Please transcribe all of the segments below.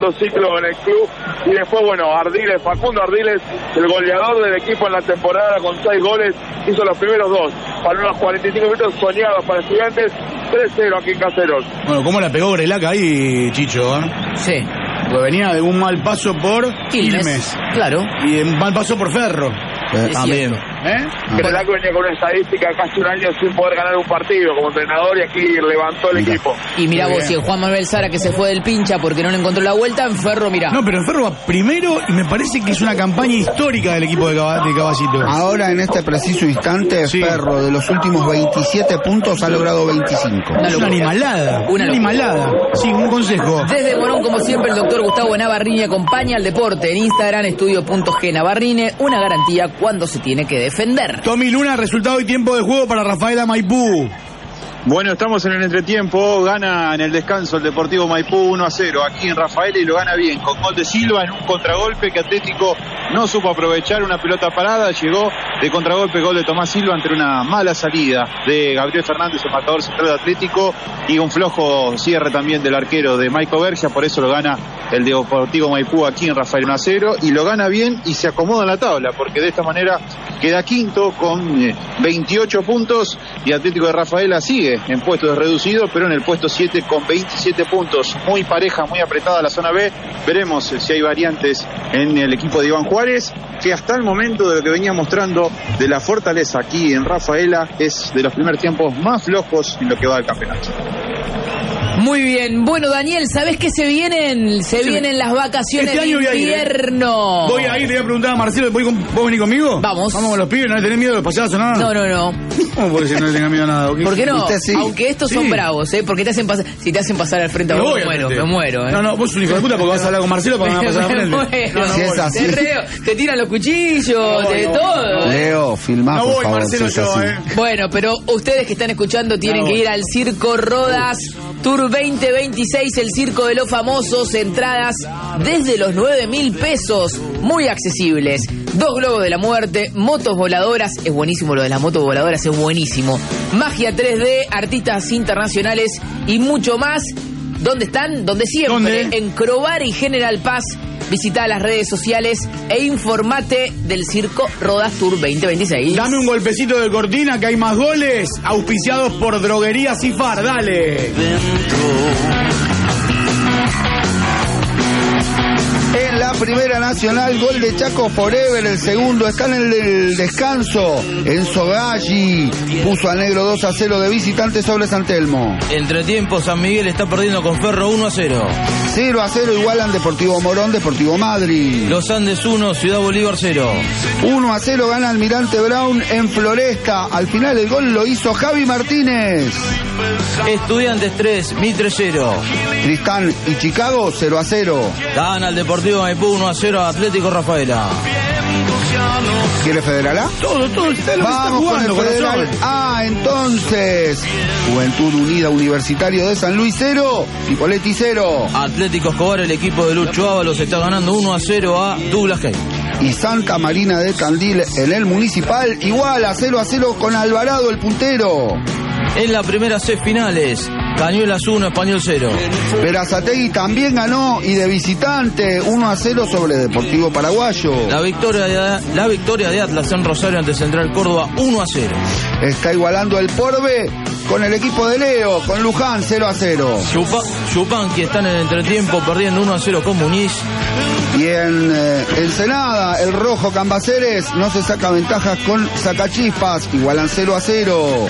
ciclo en el club. Y después, bueno, Ardiles, Facundo Ardiles, el goleador del equipo en la temporada con 6 goles, hizo los primeros 2. Para unos 45 minutos soñados para Estudiantes, 3-0 aquí en Caseros. Bueno, ¿cómo la pegó Grelac ahí, Chicho? Sí. Porque venía de un mal paso por Quilmes. Claro. Y de un mal paso por Ferro. También. Grelac venía con una estadística casi un año sin poder ganar un partido como entrenador y aquí levantó el equipo. Y mirá vos, si el Juan Manuel Sara que se fue del pincha porque no le encontró la vuelta, en Ferro, mirá. No, pero en Ferro va primero y me parece que es una campaña histórica del equipo de Caballito. Ahora, en este preciso instante, sí. Ferro, de los últimos 27 puntos, ha logrado 25. Es una animalada. Una animalada. Sí, un consejo. Desde Morón, como siempre, el doctor Gustavo Navarrini acompaña al deporte en Instagram, estudio.gnavarrine, una garantía cuando se tiene que defender. Tommy Luna, resultado y tiempo de juego para Rafaela Maipú. Bueno, estamos en el entretiempo, gana en el descanso el Deportivo Maipú 1-0 aquí en Rafaela y lo gana bien, con gol de Silva en un contragolpe que Atlético no supo aprovechar, una pelota parada, llegó de contragolpe, gol de Tomás Silva ante una mala salida de Gabriel Fernández, el marcador central de Atlético, y un flojo cierre también del arquero de Maico Bergia, por eso lo gana el Deportivo Maipú aquí en Rafaela 1-0, y lo gana bien y se acomoda en la tabla, porque de esta manera queda quinto con 28 puntos y Atlético de Rafaela sigue en puestos reducidos, pero en el puesto 7 con 27 puntos. Muy pareja, muy apretada la zona B. Veremos si hay variantes en el equipo de Iván Juárez, que hasta el momento de lo que venía mostrando de la fortaleza aquí en Rafaela es de los primeros tiempos más flojos en lo que va del campeonato. Muy bien. Bueno, Daniel, ¿sabés qué se vienen? Se vienen las vacaciones de invierno. Voy a ir, le voy a preguntar a Marcelo, ¿vos venís conmigo? Vamos. Vamos con los pibes, ¿no le tenés miedo a los payasos, nada? No. ¿Cómo puede ser que no le tenga miedo a nada? ¿Okay? ¿Por qué no? Sí. Aunque estos son bravos, porque te hacen pasar, si te hacen pasar al frente a vos, me muero. No, vos sos un hijo de puta porque vas a hablar con Marcelo para que me pasar al frente. Si es así. Te tiran los cuchillos, de todo. Leo, filmá, no por voy, favor. Marcelo, Si es Bueno, pero ustedes que están escuchando tienen que ir al Circo Rodas Tour 2026, el circo de los famosos, entradas desde los 9.000 pesos, muy accesibles. 2 globos de la muerte, motos voladoras, es buenísimo lo de las motos voladoras, es buenísimo. Magia 3D, artistas internacionales y mucho más. ¿Dónde están? Donde siempre, en Crobar y General Paz. Visita las redes sociales e informate del Circo Rodas Tour 2026. Dame un golpecito de cortina que hay más goles, auspiciados por Droguería Cifar, dale. En la primera nacional, gol de Chaco Forever, el segundo está en el descanso. Enzo Galli puso a Negro 2-0 de visitante sobre San Telmo. Entretiempo, San Miguel está perdiendo con Ferro 1-0. 0-0 igualan Deportivo Morón, Deportivo Madrid. Los Andes 1, Ciudad Bolívar 0. 1-0 gana Almirante Brown en Floresta. Al final el gol lo hizo Javi Martínez. Estudiantes 3, Mitre 0. Tristán y Chicago 0-0. Gana el Deportivo Maipú 1-0 a Atlético Rafaela. ¿Quiere Federal A? Todo, vamos con el Federal A, entonces. Juventud Unida Universitario de San Luis 0, Cipolletti 0. Atlético Escobar, el equipo de Lucho Ábalos, está ganando 1-0 a Douglas Hay. Y Santa Marina de Tandil en el Municipal igual a 0-0 con Alvarado, el puntero. En la primera finales, Cañuelas 1, Español 0. Berazategui también ganó y de visitante 1-0 sobre Deportivo Paraguayo. La victoria de Atlas en Rosario ante Central Córdoba 1-0. Está igualando el Porbe con el equipo de Leo, con Luján 0-0. Yupanqui está en el entretiempo perdiendo 1-0 con Muñiz. Y en Ensenada, el Rojo Cambaceres no se saca ventajas con Sacachispas, igualan 0-0.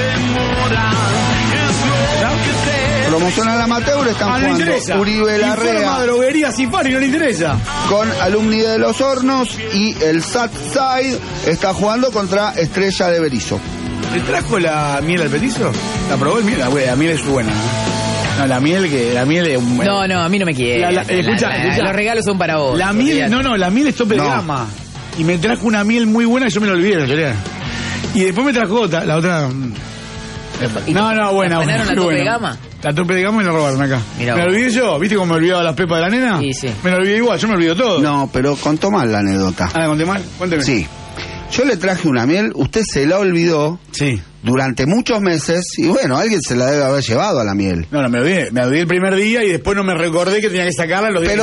Promoción al amateur, están jugando Uribe Larrea. Droguería Cifar y no le interesa. Con Alumni de los Hornos y el Satside está jugando contra Estrella de Berizo. ¿Le trajo la miel al petizo? ¿La probó el miel? La miel es buena. No, la miel es... No, a mí no me quiere. Escucha. Los regalos son para vos. La miel, la miel es tope de gama. Y me trajo una miel muy buena y yo me la olvidé, Y después me trajo la otra... buena. ¿Ganaron la tope de gama? La tope de gama me la robaron acá. Mirá, ¿me la olvidé yo? ¿Viste cómo me olvidaba las pepas de la nena? Sí. Me la olvidé igual, yo me olvido todo. No, pero contó mal la anécdota. ¿La conté mal? Cuénteme. Sí. Yo le traje una miel, usted se la olvidó. Sí. Durante muchos meses, y bueno, alguien se la debe haber llevado a la miel. No, me olvidé el primer día y después no me recordé que tenía que sacarla los días.